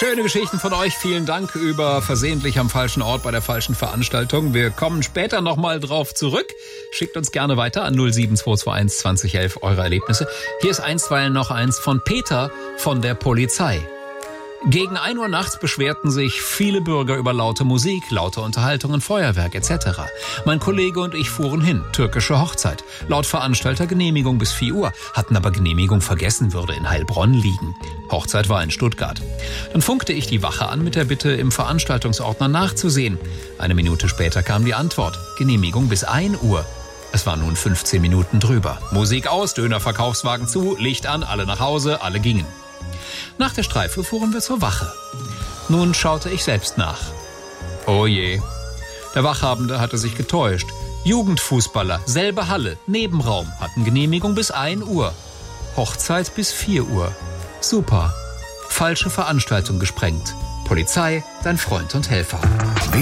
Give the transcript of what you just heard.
Schöne Geschichten von euch. Vielen Dank über versehentlich am falschen Ort bei der falschen Veranstaltung. Wir kommen später nochmal drauf zurück. Schickt uns gerne weiter an 07221 2011 eure Erlebnisse. Hier ist einstweilen noch eins von Peter von der Polizei. Gegen 1 Uhr nachts beschwerten sich viele Bürger über laute Musik, laute Unterhaltungen, Feuerwerk etc. Mein Kollege und ich fuhren hin, türkische Hochzeit. Laut Veranstalter Genehmigung bis 4 Uhr, hatten aber Genehmigung vergessen, würde in Heilbronn liegen. Hochzeit war in Stuttgart. Dann funkte ich die Wache an mit der Bitte, im Veranstaltungsordner nachzusehen. 1 Minute später kam die Antwort, Genehmigung bis 1 Uhr. Es war nun 15 Minuten drüber. Musik aus, Dönerverkaufswagen zu, Licht an, alle nach Hause, alle gingen. Nach der Streife fuhren wir zur Wache. Nun schaute ich selbst nach. Oh je. Der Wachhabende hatte sich getäuscht. Jugendfußballer, selbe Halle, Nebenraum, hatten Genehmigung bis 1 Uhr. Hochzeit bis 4 Uhr. Super. Falsche Veranstaltung gesprengt. Polizei, dein Freund und Helfer.